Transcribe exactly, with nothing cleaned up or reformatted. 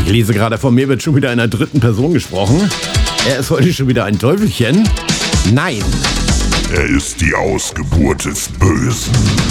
Ich lese gerade, von mir wird schon wieder in der dritten Person gesprochen. Er ist heute schon wieder ein Teufelchen. Nein. Er ist die Ausgeburt des Bösen.